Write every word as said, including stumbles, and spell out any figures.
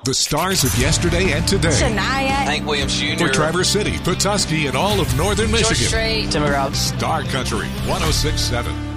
The stars of yesterday and today. Shania. Hank Williams Junior For Traverse City, Petoskey, and all of northern George Michigan. Strait. Timber Route. Star Country one oh six point seven.